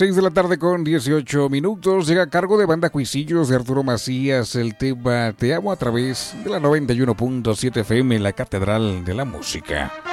6 de la tarde con 18 minutos. Llega a cargo de Banda Cuisillos de Arturo Macías el tema Te Amo a través de la 91.7 FM, la Catedral de la Música.